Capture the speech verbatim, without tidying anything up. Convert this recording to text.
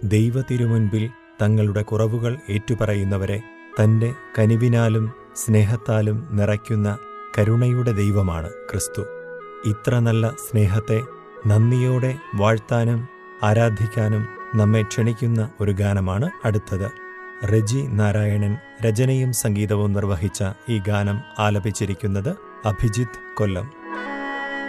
ദൈവ തിരുമുൻപിൽ തങ്ങളുടെ കുറവുകൾ ഏറ്റുപറയുന്നവരെ തൻ്റെ കനിവിനാലും സ്നേഹത്താലും നിറയ്ക്കുന്ന കരുണയുടെ ദൈവമാണ് ക്രിസ്തു. ഇത്ര നല്ല സ്നേഹത്തെ നന്ദിയോടെ വാഴ്ത്താനും ആരാധിക്കാനും നമ്മെ ക്ഷണിക്കുന്ന ഒരു ഗാനമാണ് അടുത്തത്. റെജി നാരായണൻ രചനയും സംഗീതവും നിർവഹിച്ച ഈ ഗാനം ആലപിച്ചിരിക്കുന്നത് അഭിജിത്ത് കൊല്ലം.